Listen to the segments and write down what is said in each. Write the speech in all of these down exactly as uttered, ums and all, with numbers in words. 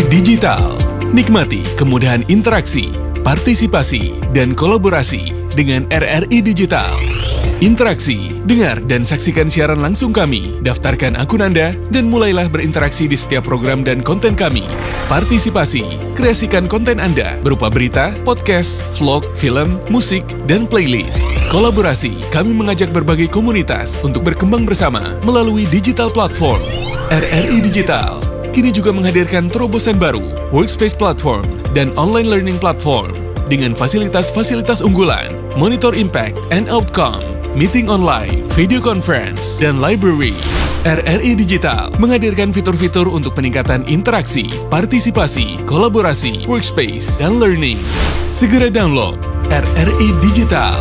Digital. Nikmati kemudahan interaksi, partisipasi, dan kolaborasi dengan R R I Digital. Interaksi, dengar dan saksikan siaran langsung kami, daftarkan akun Anda, dan mulailah berinteraksi di setiap program dan konten kami. Partisipasi, kreasikan konten Anda berupa berita, podcast, vlog, film, musik, dan playlist. Kolaborasi, kami mengajak berbagai komunitas untuk berkembang bersama melalui digital platform. R R I Digital kini juga menghadirkan terobosan baru, workspace platform, dan online learning platform dengan fasilitas-fasilitas unggulan, monitor impact and outcome, meeting online, video conference, dan library. R R I Digital menghadirkan fitur-fitur untuk peningkatan interaksi, partisipasi, kolaborasi, workspace, dan learning. Segera download R R I Digital.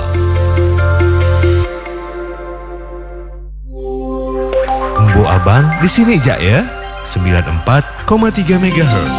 Mbo Abang di sini aja ya, sembilan puluh empat koma tiga megahertz.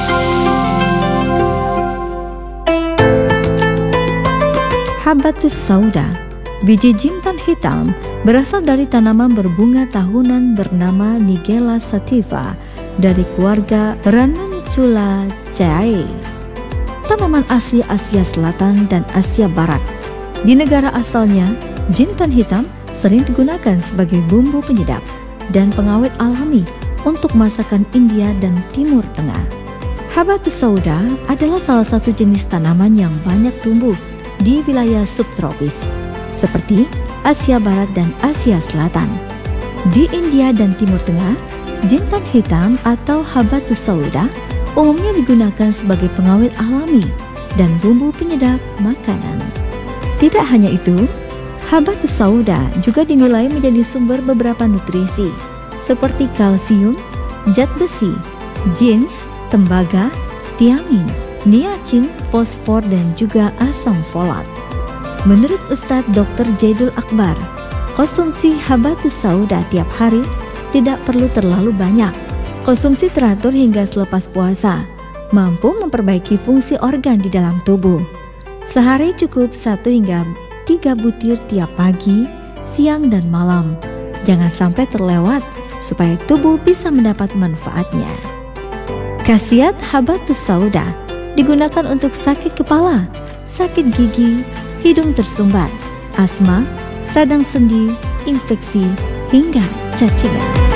Habatus sauda, biji jintan hitam, berasal dari tanaman berbunga tahunan bernama Nigella sativa dari keluarga Ranunculaceae. Tanaman asli Asia Selatan dan Asia Barat. Di negara asalnya, jintan hitam sering digunakan sebagai bumbu penyedap dan pengawet alami untuk masakan India dan Timur Tengah. Habatus sauda adalah salah satu jenis tanaman yang banyak tumbuh di wilayah subtropis seperti Asia Barat dan Asia Selatan. Di India dan Timur Tengah, jintan hitam atau habatus sauda umumnya digunakan sebagai pengawet alami dan bumbu penyedap makanan. Tidak hanya itu, habatus sauda juga dinilai menjadi sumber beberapa nutrisi seperti kalsium, zat besi, zins, tembaga, tiamin, niacin, fosfor, dan juga asam folat. Menurut Ustadz dokter Jaidul Akbar, konsumsi habatus sauda tiap hari tidak perlu terlalu banyak. Konsumsi teratur hingga selepas puasa, mampu memperbaiki fungsi organ di dalam tubuh. Sehari cukup satu hingga tiga butir tiap pagi, siang, dan malam. Jangan sampai terlewat supaya tubuh bisa mendapat manfaatnya. Khasiat habatus sauda digunakan untuk sakit kepala, sakit gigi, hidung tersumbat, asma, radang sendi, infeksi, hingga cacingan.